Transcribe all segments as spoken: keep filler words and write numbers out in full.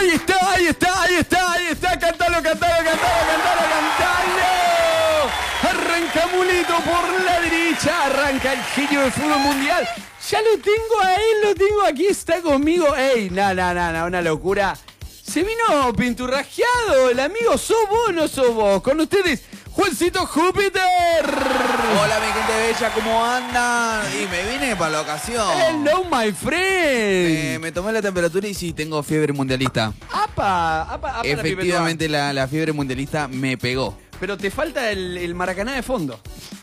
Ahí está, ahí está, ahí está, ahí está. Cantalo, cantalo, cantalo, cantalo, cantalo. Arranca Mulito por la derecha. Arranca el genio del fútbol mundial. Ya lo tengo a él, lo tengo aquí, está conmigo. Ey, no, no, no, no, una locura. Se vino pinturrajeado, el amigo. ¿Sos vos o no sos vos? Con ustedes, Juancito Júpiter. Hola, mi gente bella, ¿cómo andan? Y me vine para la ocasión. Hello, my friend. Eh, me tomé la temperatura y sí, tengo fiebre mundialista. Apa, apa, apa. Efectivamente, la, la fiebre mundialista me pegó. Pero te falta el, el Maracaná de fondo.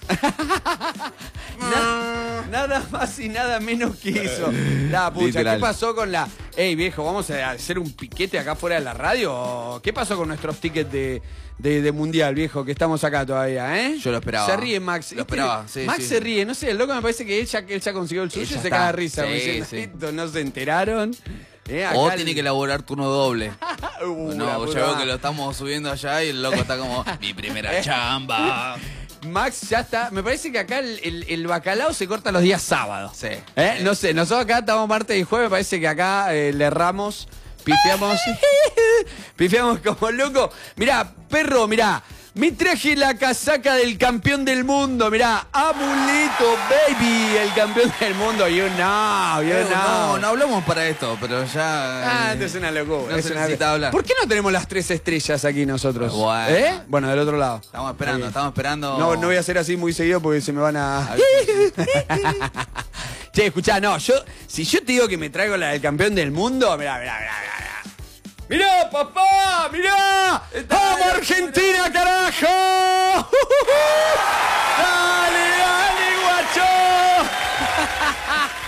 nada, nada más y nada menos que eso. La pucha, Literal. ¿Qué pasó con la...? Ey, viejo, ¿vamos a hacer un piquete acá fuera de la radio? ¿Qué pasó con nuestros tickets de, de, de mundial, viejo? Que estamos acá todavía, ¿eh? Yo lo esperaba. Se ríe Max. Lo esperaba, sí, Max sí. se ríe, no sé, el loco me parece que él ya, él ya consiguió el suyo y Ya se está. caga de risa. Sí, diciendo, sí. "Esto no se enteraron. Eh, acá O el- tiene que elaborar turno doble. Uh, la No, puta ya veo madre. que lo estamos subiendo allá y el loco está como, mi primera chamba. Max ya está. Me parece que acá el, el- el bacalao se corta los días sábados. Sí. ¿Eh? No sé, nosotros acá estamos martes y jueves. Me parece que acá eh, le erramos, pifiamos. Pifiamos como loco. Mirá, perro, mirá. Me traje la casaca del campeón del mundo. Mirá, Amuleto, baby. El campeón del mundo. You know, you Eh, know. No, no hablamos para esto, pero ya... Ah, eh, esto es una locura. no es se una- necesita hablar. ¿Por qué no tenemos las tres estrellas aquí nosotros? Bueno. ¿Eh? Bueno, del otro lado. Estamos esperando, Ahí. estamos esperando... No, no voy a hacer así muy seguido porque se me van a... A Che, escuchá, no, yo, si yo te digo que me traigo la del campeón del mundo, mirá, mirá, mirá, mirá. ¡Mirá, papá! ¡Mirá! ¡Vamos, Argentina, carajo! ¡Dale, dale, guacho!